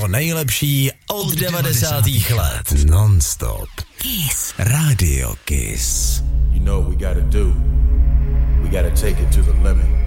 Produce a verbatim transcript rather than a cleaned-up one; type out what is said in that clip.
To nejlepší od devadesátých let. Non-stop. Kiss. Radio Kiss. You know what we gotta do. We gotta take it to the limit.